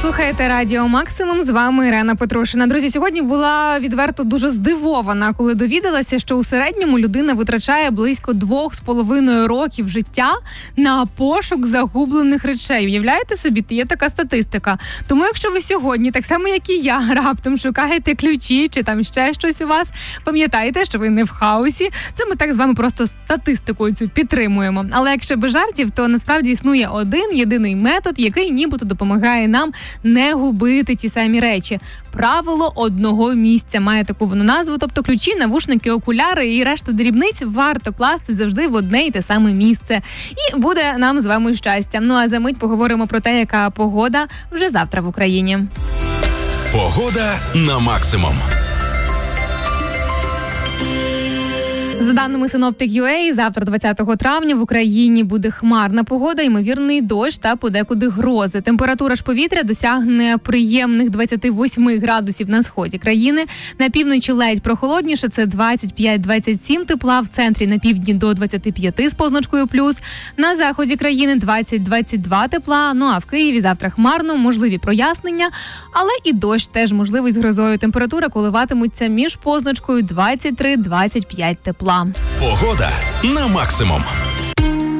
Слухаєте Радіо Максимум, з вами Ірина Петрушина. Друзі, сьогодні була відверто дуже здивована, коли довідалася, що у середньому людина витрачає близько 2,5 років життя на пошук загублених речей. Уявляєте собі, є така статистика. Тому якщо ви сьогодні, так само як і я, раптом шукаєте ключі чи там ще щось у вас, пам'ятайте, що ви не в хаосі. Це ми так з вами просто статистикою цю підтримуємо. Але якщо без жартів, то насправді існує один єдиний метод, який нібито допомагає нам не губити ті самі речі. Правило одного місця має таку воно назву, тобто ключі, навушники, окуляри і решту дрібниць варто класти завжди в одне й те саме місце. І буде нам з вами щастя. Ну а за мить поговоримо про те, яка погода вже завтра в Україні. Погода на максимум. За даними Synoptic.ua, завтра, 20 травня, в Україні буде хмарна погода, ймовірний дощ та подекуди грози. Температура ж повітря досягне приємних 28 градусів на сході країни. На півночі ледь прохолодніше, це 25-27 тепла, в центрі на півдні до 25 з позначкою плюс. На заході країни 20-22 тепла, ну а в Києві завтра хмарно, можливі прояснення, але і дощ теж можливий з грозою. Температура коливатиметься між позначкою 23-25 тепла. Погода на максимум.